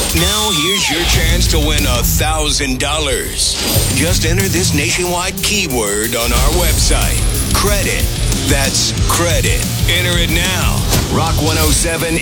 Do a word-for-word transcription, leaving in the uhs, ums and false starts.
Now here's your chance to win a thousand dollars. Just enter this nationwide keyword on our website. Credit. That's credit. Enter it now. Rock one oh seven